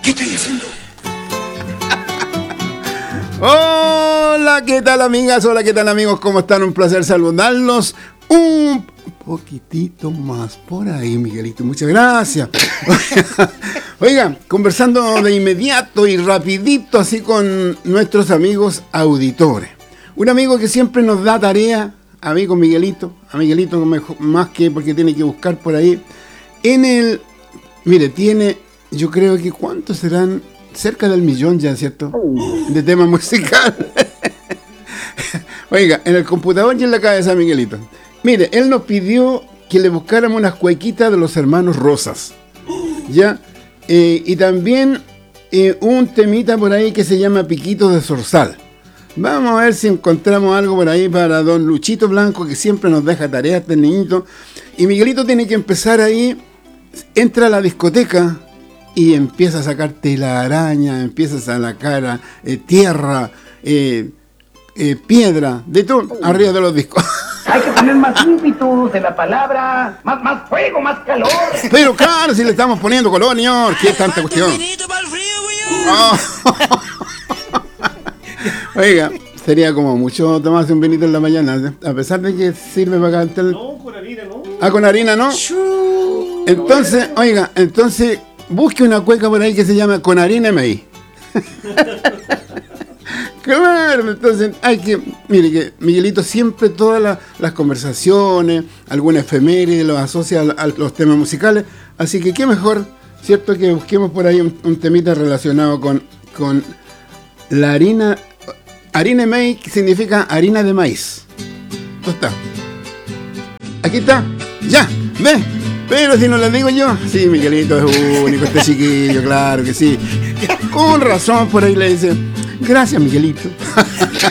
¿Qué estoy haciendo? Hola, ¿qué tal amigas? Hola, ¿qué tal amigos? ¿Cómo están? Un placer saludarlos. Un poquitito más por ahí, Miguelito. Muchas gracias. Oiga, conversando de inmediato y rapidito así con nuestros amigos auditores. Un amigo que siempre nos da tarea, amigo Miguelito. A Miguelito más que porque tiene que buscar por ahí. Mire, tiene, yo creo que ¿cuántos serán? Cerca del 1.000.000 ya, ¿cierto? De tema musical. Oiga, en el computador y en la cabeza, Miguelito. Mire, él nos pidió que le buscáramos unas cuequitas de los hermanos Rosas. ¿Ya? Y también un temita por ahí que se llama Piquito de Zorzal. Vamos a ver si encontramos algo por ahí para don Luchito Blanco, que siempre nos deja tareas este niñito. Y Miguelito tiene que empezar ahí, entra a la discoteca y empieza a sacar telaraña, empieza a sacar tierra, piedra, de todo, arriba de los discos. Hay que poner más ímpetu de la palabra, más fuego, más calor. Pero claro, si le estamos poniendo color, señor, ¿qué es tanta cuestión? Oh. Oiga, sería como mucho tomarse un vinito en la mañana, a pesar de que sirve para cantar. No, con harina no. Ah, con harina no. Entonces, oiga, busque una cueca por ahí que se llama Con harina y maíz. Claro, entonces mire que Miguelito siempre todas las conversaciones, alguna efeméride los asocia a los temas musicales, así que qué mejor, ¿cierto? Que busquemos por ahí un temita relacionado con la harina y maíz, que significa harina de maíz. ¿Dónde está? Aquí está, ya, ve. Pero si no le digo yo, sí, Miguelito es único, este chiquillo, claro que sí. Con razón por ahí le dice, gracias, Miguelito.